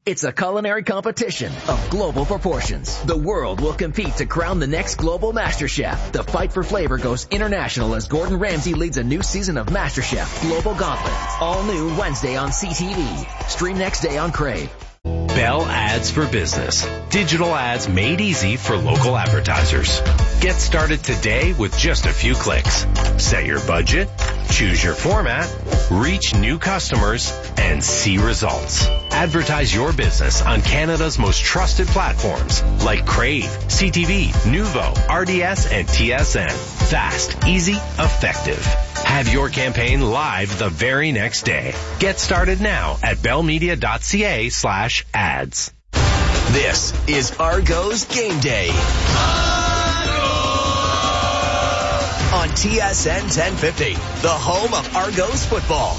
It's a culinary competition of global proportions. The world will compete to crown the next global Master Chef. The fight for flavor goes international as Gordon Ramsay leads a new season of Master Chef Global Gauntlet. All new Wednesday on CTV. Stream next day on Crave. Bell Ads for Business. Digital ads made easy for local advertisers. Get started today with just a few clicks. Set your budget, choose your format, reach new customers, and see results. Advertise your business on Canada's most trusted platforms like Crave, CTV, Nuvo, RDS, and TSN. Fast, easy, effective. Have your campaign live the very next day. Get started now at bellmedia.ca/ads. This is Argos Game Day. On TSN 1050, the home of Argos football.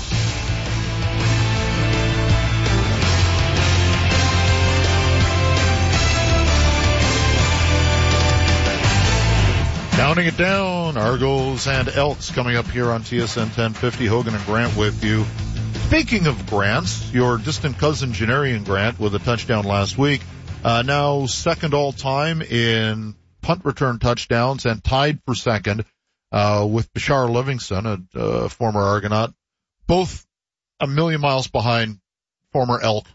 Counting it down, Argos and Elks coming up here on TSN 1050. Hogan and Grant with you. Speaking of Grants, your distant cousin Janarian Grant with a touchdown last week, now second all-time in punt return touchdowns and tied for second with Bashar Livingston, a former Argonaut, both a million miles behind former Elk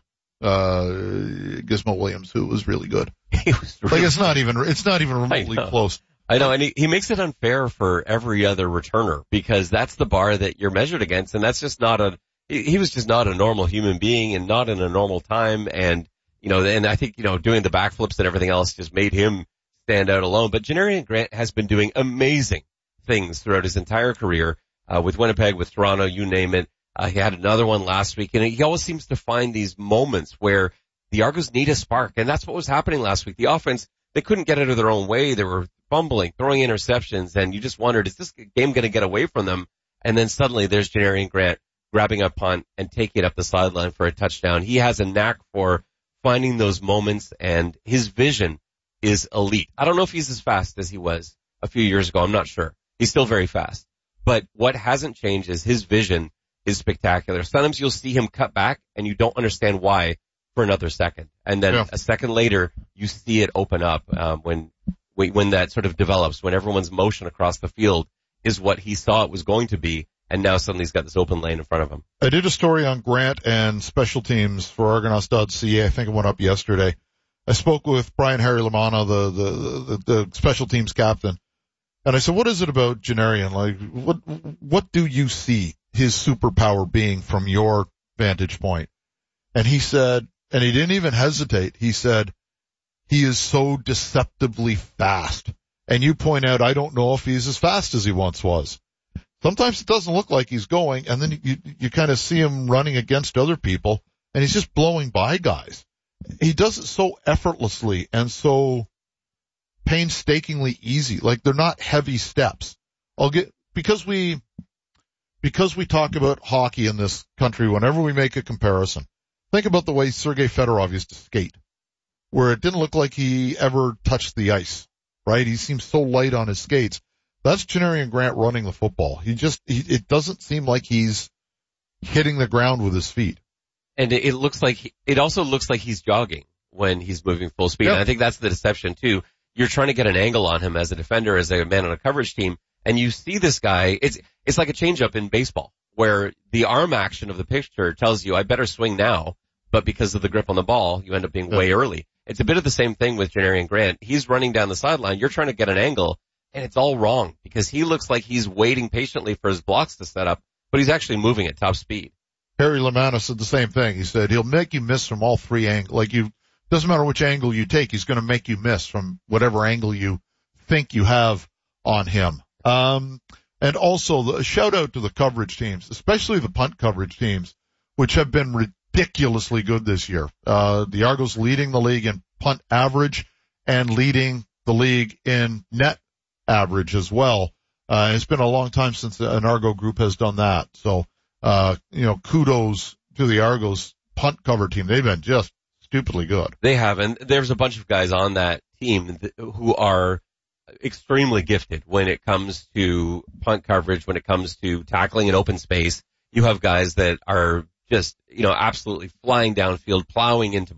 Gizmo Williams, who was really good. He was really it's not even remotely close. I know, and he makes it unfair for every other returner because that's the bar that you're measured against, and that's just he was just not a normal human being and not in a normal time, and I think, doing the backflips and everything else just made him stand out alone. But Janarian Grant has been doing amazing things throughout his entire career, with Winnipeg, with Toronto, you name it. He had another one last week, and he always seems to find these moments where the Argos need a spark, and that's what was happening last week. The offense, they couldn't get out of their own way. They were fumbling, throwing interceptions, and you just wondered, is this game going to get away from them? And then suddenly there's Janarian Grant grabbing a punt and taking it up the sideline for a touchdown. He has a knack for finding those moments, and his vision is elite. I don't know if he's as fast as he was a few years ago. I'm not sure. He's still very fast. But what hasn't changed is his vision is spectacular. Sometimes you'll see him cut back, and you don't understand why for another second. And then a second later, you see it open up when that sort of develops, when everyone's motion across the field is what he saw it was going to be, and now suddenly he's got this open lane in front of him. I did a story on Grant and special teams for Argonauts.ca. I think it went up yesterday. I spoke with Brian Harry Lamanna, the special teams captain, and I said, what is it about Janarian? Like, what do you see his superpower being from your vantage point? And he said, and he didn't even hesitate, he said, he is so deceptively fast. And you point out, I don't know if he's as fast as he once was. Sometimes it doesn't look like he's going, and then you kind of see him running against other people, and he's just blowing by guys. He does it so effortlessly and so painstakingly easy. Like, they're not heavy steps. Because we talk about hockey in this country, whenever we make a comparison, think about the way Sergei Fedorov used to skate, where it didn't look like he ever touched the ice, right? He seems so light on his skates. That's Janarian Grant running the football. It doesn't seem like he's hitting the ground with his feet. And it also looks like he's jogging when he's moving full speed. Yep. And I think that's the deception too. You're trying to get an angle on him as a defender, as a man on a coverage team, and you see this guy, it's like a changeup in baseball, where the arm action of the pitcher tells you, I better swing now, but because of the grip on the ball, you end up being way early. It's a bit of the same thing with Janarian Grant. He's running down the sideline. You're trying to get an angle, and it's all wrong because he looks like he's waiting patiently for his blocks to set up, but he's actually moving at top speed. Harry Lamanna said the same thing. He said he'll make you miss from all three angles. Doesn't matter which angle you take, he's going to make you miss from whatever angle you think you have on him. And also a shout out to the coverage teams, especially the punt coverage teams, which have been ridiculously good this year. The Argos leading the league in punt average and leading the league in net average as well. It's been a long time since an Argo group has done that. So, kudos to the Argos punt cover team. They've been just stupidly good. They have, and there's a bunch of guys on that team who are extremely gifted when it comes to punt coverage, when it comes to tackling in open space. You have guys that are just, absolutely flying downfield, plowing into